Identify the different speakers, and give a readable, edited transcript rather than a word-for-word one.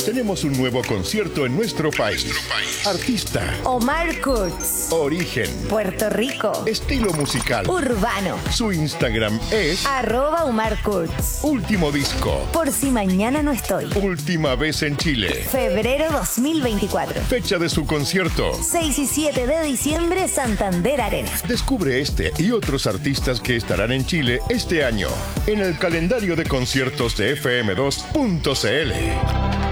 Speaker 1: tenemos un nuevo concierto en nuestro país. Artista.
Speaker 2: Omar Kurz.
Speaker 1: Origen.
Speaker 2: Puerto Rico.
Speaker 1: Estilo musical.
Speaker 2: Urbano.
Speaker 1: Su Instagram es
Speaker 2: @Omar Kurz.
Speaker 1: Último disco.
Speaker 2: Por si mañana no estoy.
Speaker 1: Última vez en Chile.
Speaker 2: Febrero 2024.
Speaker 1: Fecha de su concierto.
Speaker 2: 6 y 7 de diciembre, Santander Arena.
Speaker 1: Descubre este y otros artistas que estarán en Chile este año en el calendario de conciertos de fm2.cl.